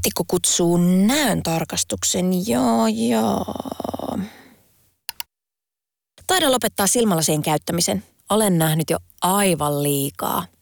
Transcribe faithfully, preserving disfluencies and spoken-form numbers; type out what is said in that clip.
Laatikko kutsuu näön tarkastuksen, joo joo. Taidan lopettaa silmälasien käyttämisen. Olen nähnyt jo aivan liikaa.